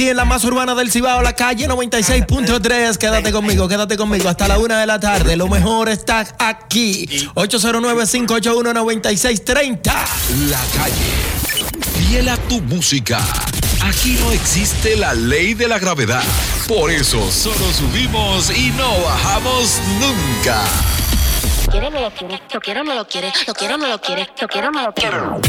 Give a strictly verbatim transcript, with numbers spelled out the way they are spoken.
Y en la más urbana del Cibao, la calle noventa y seis punto tres. Quédate conmigo, quédate conmigo hasta la una de la tarde. Lo mejor está aquí. ocho cero nueve, cinco ocho uno, nueve seis tres cero. La calle. Fiel a tu música. Aquí no existe la ley de la gravedad. Por eso solo subimos y no bajamos nunca. Quiero, no lo quiere, lo quiero, no lo quiere, lo quiero, no lo quiere, lo quiero, no lo quiero.